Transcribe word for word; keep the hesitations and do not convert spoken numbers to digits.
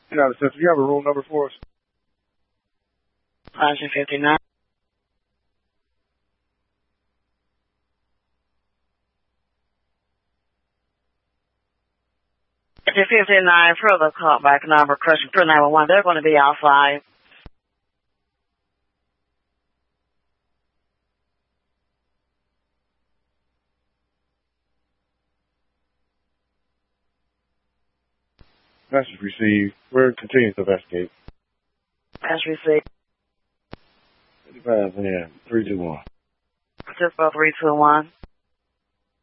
United States, you have a room number for us? one fifty-nine. fifty-nine, further call back number, question for nine one one. They're going to be outside. Message received. We're continuing to investigate. Message received. fifty-five, yeah, three two one. Just about three two one.